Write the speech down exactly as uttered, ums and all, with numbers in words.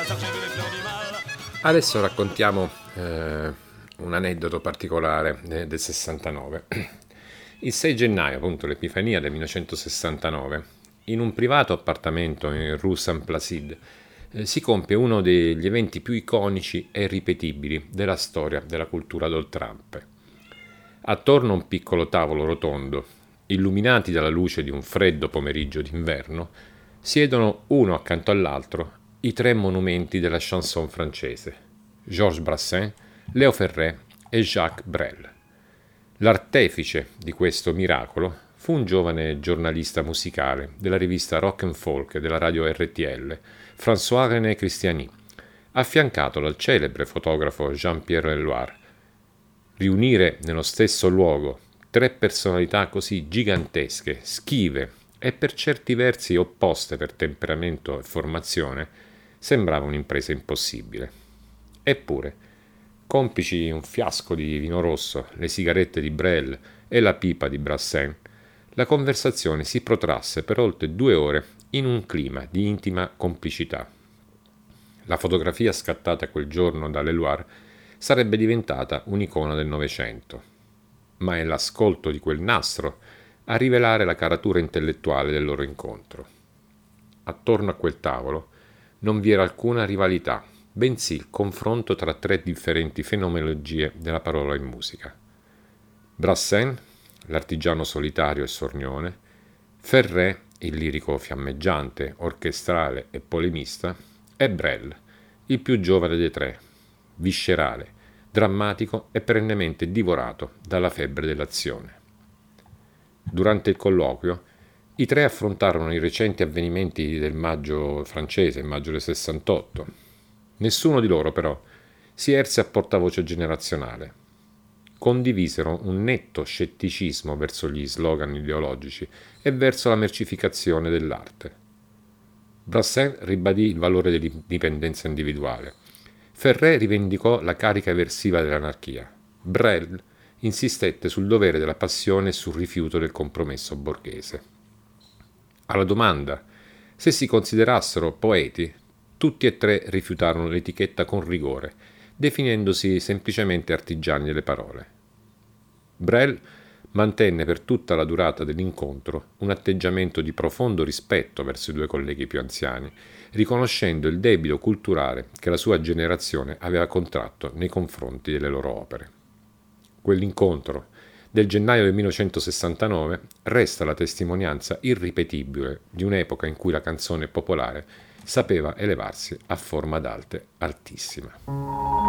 Adesso raccontiamo eh, un aneddoto particolare de- del sessantanove. Il sei gennaio, appunto l'Epifania del millenovecentosessantanove, in un privato appartamento in Rue Saint-Placide, eh, si compie uno degli eventi più iconici e ripetibili della storia della cultura d'oltralpe. Attorno a un piccolo tavolo rotondo, illuminati dalla luce di un freddo pomeriggio d'inverno, siedono uno accanto all'altro i tre monumenti della chanson francese: Georges Brassens, Léo Ferré e Jacques Brel. L'artefice di questo miracolo fu un giovane giornalista musicale della rivista Rock and Folk della radio R T L, François-René Christiani, affiancato dal celebre fotografo Jean-Pierre Leloir. Riunire nello stesso luogo tre personalità così gigantesche, schive e per certi versi opposte per temperamento e formazione sembrava un'impresa impossibile. Eppure, complici un fiasco di vino rosso, le sigarette di Brel e la pipa di Brassens, la conversazione si protrasse per oltre due ore in un clima di intima complicità. La fotografia scattata quel giorno da Leloir sarebbe diventata un'icona del Novecento, ma è l'ascolto di quel nastro a rivelare la caratura intellettuale del loro incontro. Attorno a quel tavolo non vi era alcuna rivalità, bensì il confronto tra tre differenti fenomenologie della parola in musica. Brassens, l'artigiano solitario e sornione; Ferré, il lirico fiammeggiante, orchestrale e polemista; e Brel, il più giovane dei tre, viscerale, drammatico e perennemente divorato dalla febbre dell'azione. Durante il colloquio, i tre affrontarono i recenti avvenimenti del maggio francese, il maggio del sessantotto. Nessuno di loro, però, si erse a portavoce generazionale. Condivisero un netto scetticismo verso gli slogan ideologici e verso la mercificazione dell'arte. Brassens ribadì il valore dell'indipendenza individuale. Ferré rivendicò la carica eversiva dell'anarchia. Brel insistette sul dovere della passione e sul rifiuto del compromesso borghese. Alla domanda se si considerassero poeti, tutti e tre rifiutarono l'etichetta con rigore, definendosi semplicemente artigiani delle parole. Brel mantenne per tutta la durata dell'incontro un atteggiamento di profondo rispetto verso i due colleghi più anziani, riconoscendo il debito culturale che la sua generazione aveva contratto nei confronti delle loro opere. Quell'incontro del gennaio del millenovecentosessantanove resta la testimonianza irripetibile di un'epoca in cui la canzone popolare sapeva elevarsi a forma d'arte altissima.